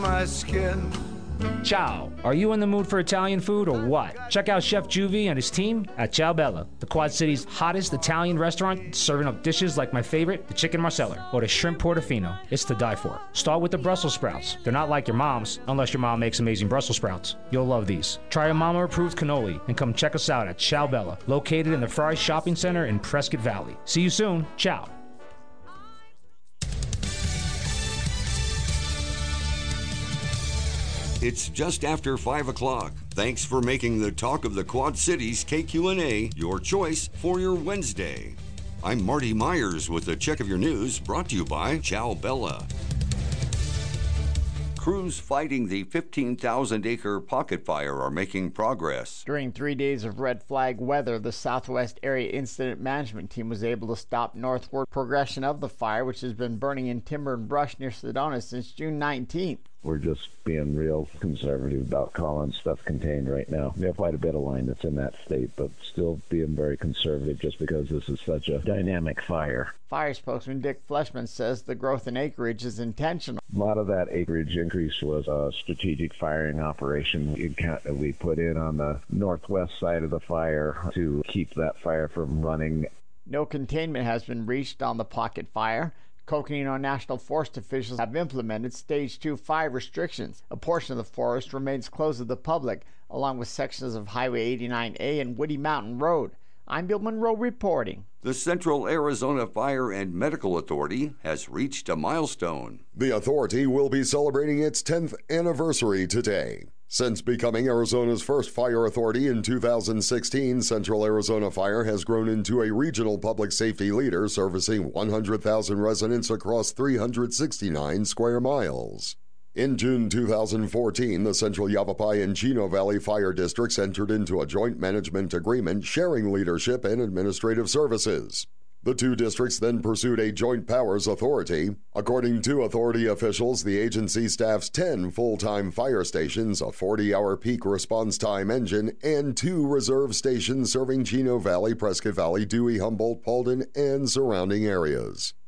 my skin. Ciao. Are you in the mood for Italian food or what? Check out Chef Juvie and his team at Ciao Bella, the Quad City's hottest Italian restaurant, serving up dishes like my favorite, the chicken marsala, or the shrimp portofino. It's to die for. Start with the Brussels sprouts. They're not like your mom's, unless your mom makes amazing Brussels sprouts. You'll love these. Try a mama-approved cannoli and come check us out at Ciao Bella, located in the Fry Shopping Center in Prescott Valley. See you soon. Ciao. It's just after 5 o'clock. Thanks for making the Talk of the Quad Cities KQNA your choice for your Wednesday. I'm Marty Myers with a check of your news brought to you by Ciao Bella. Crews fighting the 15,000-acre pocket fire are making progress. During 3 days of red flag weather, the Southwest Area Incident Management Team was able to stop northward progression of the fire, which has been burning in timber and brush near Sedona since June 19th. We're just being real conservative about calling stuff contained right now. We have quite a bit of line that's in that state, but still being very conservative just because this is such a dynamic fire. Fire spokesman Dick Fleshman says the growth in acreage is intentional. A lot of that acreage increase was a strategic firing operation that we put in on the northwest side of the fire to keep that fire from running. No containment has been reached on the pocket fire. Coconino National Forest officials have implemented Stage 2 fire restrictions. A portion of the forest remains closed to the public, along with sections of Highway 89A and Woody Mountain Road. I'm Bill Monroe reporting. The Central Arizona Fire and Medical Authority has reached a milestone. The authority will be celebrating its 10th anniversary today. Since becoming Arizona's first fire authority in 2016, Central Arizona Fire has grown into a regional public safety leader servicing 100,000 residents across 369 square miles. In June 2014, the Central Yavapai and Chino Valley Fire Districts entered into a joint management agreement sharing leadership and administrative services. The two districts then pursued a joint powers authority. According to authority officials, the agency staffs 10 full-time fire stations, a 40-hour peak response time engine, and 2 reserve stations serving Chino Valley, Prescott Valley, Dewey, Humboldt, Paulden, and surrounding areas.